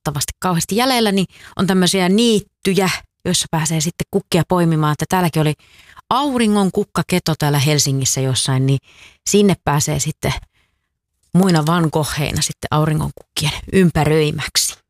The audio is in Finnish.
valitettavasti kauheasti jäljellä, niin on tämmöisiä niittyjä, joissa pääsee sitten kukkia poimimaan. Että täälläkin oli auringon kukkaketo täällä Helsingissä jossain, niin sinne pääsee sitten muina vankoheina sitten auringonkukkien ympäröimäksi.